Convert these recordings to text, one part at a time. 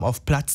auf Platz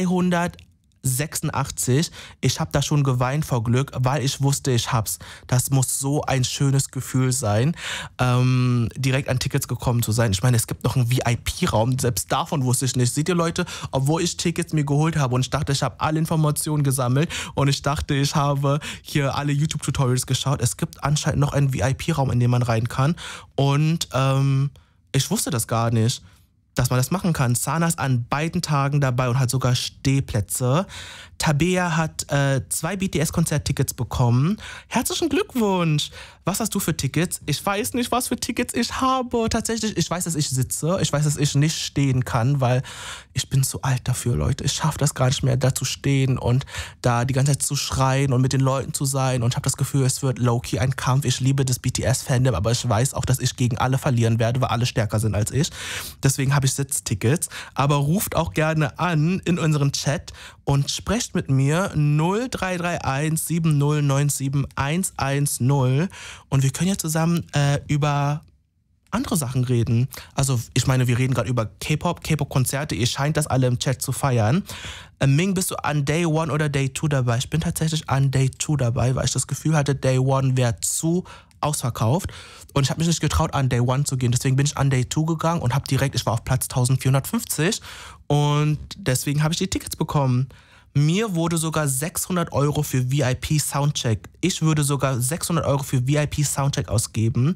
386. Ich habe da schon geweint vor Glück, weil ich wusste, ich hab's. Das muss so ein schönes Gefühl sein, direkt an Tickets gekommen zu sein. Ich meine, es gibt noch einen VIP-Raum, selbst davon wusste ich nicht. Seht ihr, Leute, obwohl ich Tickets mir geholt habe und ich dachte, ich habe alle Informationen gesammelt und ich dachte, ich habe hier alle YouTube-Tutorials geschaut. Es gibt anscheinend noch einen VIP-Raum, in den man rein kann und ich wusste das gar nicht, dass man das machen kann. Sana ist an beiden Tagen dabei und hat sogar Stehplätze. Tabea hat 2 BTS-Konzerttickets bekommen. Herzlichen Glückwunsch! Was hast du für Tickets? Ich weiß nicht, was für Tickets ich habe. Tatsächlich, ich weiß, dass ich sitze. Ich weiß, dass ich nicht stehen kann, weil ich bin zu alt dafür, Leute. Ich schaffe das gar nicht mehr, da zu stehen und da die ganze Zeit zu schreien und mit den Leuten zu sein. Und ich habe das Gefühl, es wird low-key ein Kampf. Ich liebe das BTS-Fandom, aber ich weiß auch, dass ich gegen alle verlieren werde, weil alle stärker sind als ich. Deswegen habe ich Sitztickets. Aber ruft auch gerne an in unseren Chat und sprecht mit mir 0331 7097 110 und wir können ja zusammen über andere Sachen reden. Also ich meine, wir reden gerade über K-Pop, K-Pop-Konzerte. Ihr scheint das alle im Chat zu feiern. Ming, bist du an Day 1 oder Day 2 dabei? Ich bin tatsächlich an Day 2 dabei, weil ich das Gefühl hatte, Day 1 wäre zu ausverkauft. Und ich habe mich nicht getraut, an Day 1 zu gehen. Deswegen bin ich an Day 2 gegangen und ich war auf Platz 1450 und deswegen habe ich die Tickets bekommen. Mir wurde sogar 600 € für VIP Soundcheck. Ich würde sogar 600 € für VIP Soundcheck ausgeben.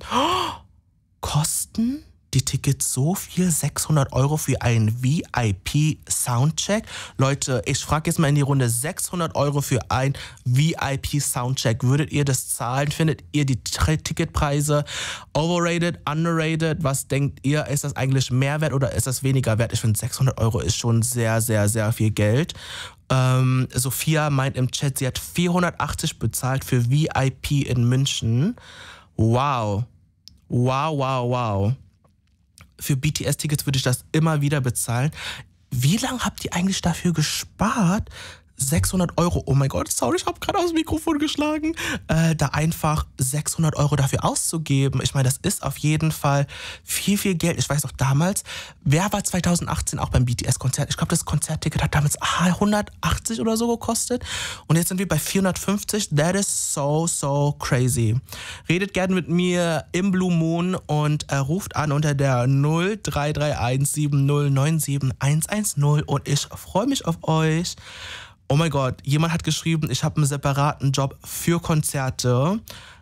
Kosten die Tickets so viel? 600 € für einen VIP Soundcheck? Leute, ich frage jetzt mal in die Runde, 600 € für einen VIP Soundcheck. Würdet ihr das zahlen? Findet ihr die Ticketpreise overrated, underrated? Was denkt ihr? Ist das eigentlich mehr wert oder ist das weniger wert? Ich finde 600 € ist schon sehr, sehr, sehr viel Geld. Sophia meint im Chat, sie hat 480 bezahlt für VIP in München. Wow. Wow, wow, wow. Für BTS-Tickets würde ich das immer wieder bezahlen. Wie lange habt ihr eigentlich dafür gespart? 600 €. Oh mein Gott, sorry, ich habe gerade aus dem Mikrofon geschlagen. Da einfach 600 € dafür auszugeben. Ich meine, das ist auf jeden Fall viel, viel Geld. Ich weiß auch damals, wer war 2018 auch beim BTS-Konzert? Ich glaube, das Konzertticket hat damals 180 oder so gekostet. Und jetzt sind wir bei 450. That is so, so crazy. Redet gerne mit mir im Blue Moon und ruft an unter der 0331 7097 110 und ich freue mich auf euch. Oh mein Gott, jemand hat geschrieben, ich habe einen separaten Job für Konzerte.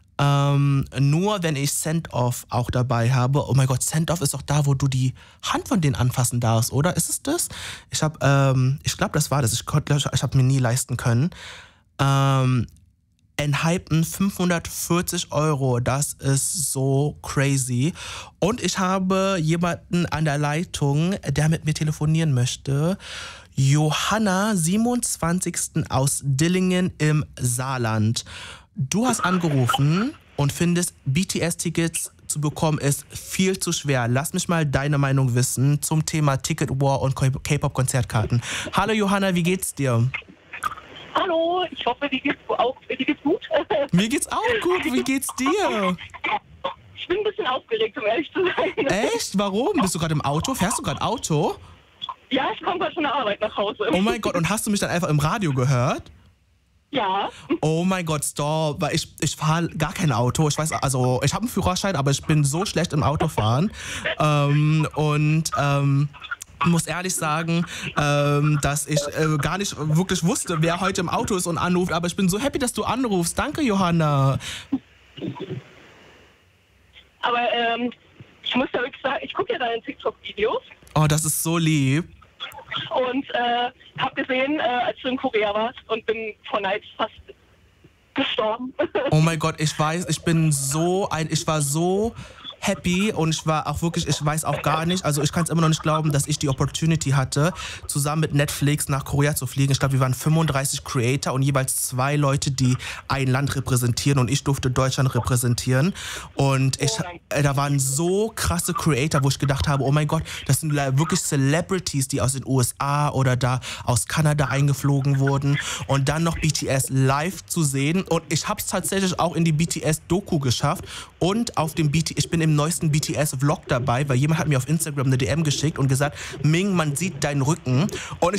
Nur wenn ich Send-Off auch dabei habe. Oh mein Gott, Send-Off ist doch da, wo du die Hand von denen anfassen darfst, oder? Ist es das? Ich glaube, das war das. Ich habe mir nie leisten können. Enhypen 540 €. Das ist so crazy. Und ich habe jemanden an der Leitung, der mit mir telefonieren möchte. Johanna, 27. aus Dillingen im Saarland. Du hast angerufen und findest, BTS-Tickets zu bekommen ist viel zu schwer. Lass mich mal deine Meinung wissen zum Thema Ticket War und K-Pop-Konzertkarten. Hallo Johanna, wie geht's dir? Hallo, ich hoffe, dir geht's gut. Mir geht's auch gut, wie geht's dir? Ich bin ein bisschen aufgeregt, um ehrlich zu sein. Echt? Warum? Bist du gerade im Auto? Fährst du gerade Auto? Ja, ich komme gerade von der Arbeit nach Hause. Oh mein Gott, und hast du mich dann einfach im Radio gehört? Ja. Oh mein Gott, stop, weil ich fahre gar kein Auto. Ich weiß, also ich habe einen Führerschein, aber ich bin so schlecht im Autofahren. Muss ehrlich sagen, dass ich gar nicht wirklich wusste, wer heute im Auto ist und anruft. Aber ich bin so happy, dass du anrufst. Danke, Johanna. Aber ich muss ja wirklich sagen, ich gucke ja deine TikTok-Videos. Oh, das ist so lieb. Und habe gesehen, als du in Korea warst und bin vor Neid fast gestorben. Oh mein Gott, ich weiß, ich war so happy und ich war auch wirklich, ich weiß auch gar nicht, also ich kann es immer noch nicht glauben, dass ich die Opportunity hatte, zusammen mit Netflix nach Korea zu fliegen. Ich glaube, wir waren 35 Creator und jeweils 2 Leute, die ein Land repräsentieren und ich durfte Deutschland repräsentieren. Und da waren so krasse Creator, wo ich gedacht habe, oh mein Gott, das sind wirklich Celebrities, die aus den USA oder da aus Kanada eingeflogen wurden und dann noch BTS live zu sehen. Und ich habe es tatsächlich auch in die BTS-Doku geschafft und auf dem ich bin im neuesten BTS-Vlog dabei, weil jemand hat mir auf Instagram eine DM geschickt und gesagt, Ming, man sieht deinen Rücken. Und